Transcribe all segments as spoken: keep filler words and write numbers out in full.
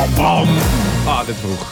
bam, bam. Ah, dit vroeg.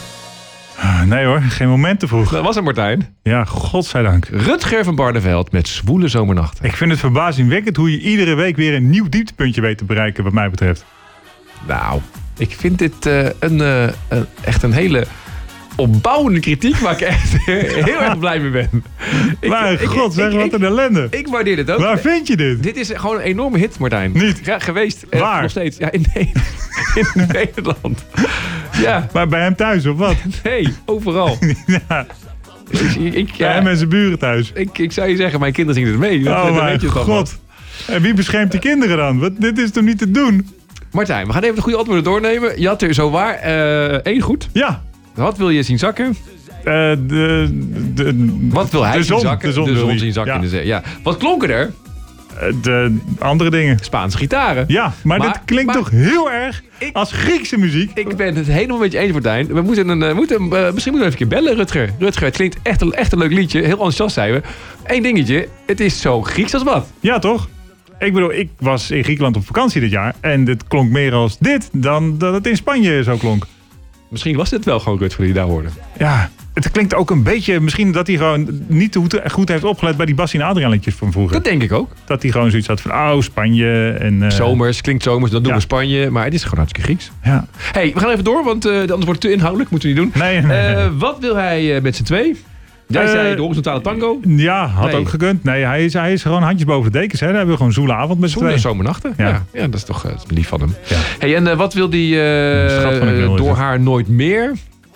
Nee hoor, geen moment te vroeg. Dat was het, Martijn. Ja, godzijdank. Rutger van Barneveld met Zwoele Zomernachten. Ik vind het verbazingwekkend hoe je iedere week weer een nieuw dieptepuntje weet te bereiken, wat mij betreft. Nou, ik vind dit uh, een, uh, een, echt een hele opbouwende kritiek waar ik echt heel erg blij mee ben. Maar god, zeg, ik, wat een ellende. Ik waardeer dit ook. Waar vind je dit? Dit is gewoon een enorme hit, Martijn. Niet? Ja, geweest. Waar? Nog steeds. Ja, in, in, in Nederland. Ja. Maar bij hem thuis, of wat? Nee, overal. Ja. Ik, ik, ja, Bij hem en zijn buren thuis. Ik, ik zou je zeggen, mijn kinderen zingen het mee. Dat, Oh dat mijn weet je toch god. En wie beschermt die kinderen dan? Wat, dit is toch niet te doen? Martijn, we gaan even de goede antwoorden doornemen. Je had er zo waar uh, één goed. Ja. Wat wil je zien zakken? Uh, de, de, Wat wil hij de zon, zien zakken? De zon, de wil zon hij. zien zakken Ja. in de zee. Ja. Wat klonken er? Uh, de andere dingen. Spaanse gitaren. Ja, maar, Maar- dit klinkt maar- toch heel erg Ik- als Griekse muziek? Ik ben het helemaal met je eens, Martijn. We moeten een, uh, moeten, uh, misschien moeten we even een keer bellen, Rutger. Rutger, het klinkt echt een, echt een leuk liedje. Heel enthousiast zijn we. Eén dingetje. Het is zo Grieks als wat. Ja, toch? Ik bedoel, ik was in Griekenland op vakantie dit jaar. En dit klonk meer als dit dan dat het in Spanje zo klonk. Misschien was dit wel gewoon Rutger die daar hoorde. Ja, het klinkt ook een beetje... Misschien dat hij gewoon niet goed, goed heeft opgelet bij die Bassie en Adriaan liedjes van vroeger. Dat denk ik ook. Dat hij gewoon zoiets had van, oh, Spanje en... Uh, Zomers, klinkt zomers, dat doen Ja. we Spanje. Maar het is gewoon hartstikke Grieks. Ja. Hey, we gaan even door, want uh, anders wordt het te inhoudelijk. Moeten we niet doen. Nee, nee, nee. Uh, wat wil hij uh, met z'n twee? Jij Uh, zei de horizontale tango. Ja, had Nee. ook gekund. Nee, hij is, hij is gewoon handjes boven de dekens. Hè. Hij wil gewoon zoele avond met z'n Zo'n tweeën. zomernachten. Ja. Ja. Ja, ja, dat is toch uh, lief van hem. Ja. Hey, en uh, wat wil die uh, Schat van een wil is door het. haar nooit meer?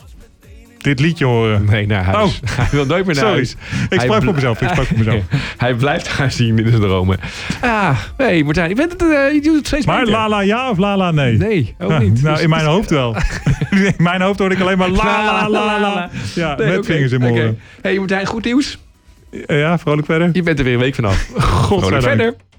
Dit liedje horen. Nee, naar huis. Oh. Hij wil nooit meer naar Sorry. huis. Ik Hij sprak bl- voor mezelf. Ik sprak voor mezelf. Hij blijft haar zien in zijn dromen. Ah, nee, Martijn, je, bent het, uh, je doet het steeds Maar beter. Lala ja of Lala nee? Nee, ook Ja, niet. nou, Dus- in mijn dus- hoofd wel. In mijn hoofd hoorde ik alleen maar la la la la. Ja, Nee, met oké, vingers in mijn oké. oren. Hey Martijn, goed nieuws. Ja, vrolijk verder. Je bent er weer een week vanaf. Godzijdank. Vrolijk verder.